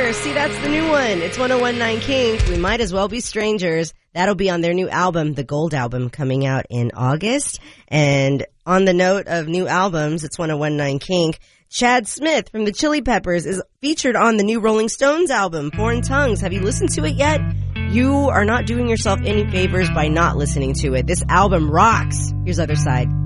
Together. See, that's the new one. It's 101.9 Kink. We might as well be strangers. That'll be on their new album, the Gold Album, coming out in August. And on the note of new albums, it's 101.9 Kink. Chad Smith from the Chili Peppers is featured on the new Rolling Stones album, Foreign Tongues. Have you listened to it yet? You are not doing yourself any favors by not listening to it. This album rocks. Here's Other Side.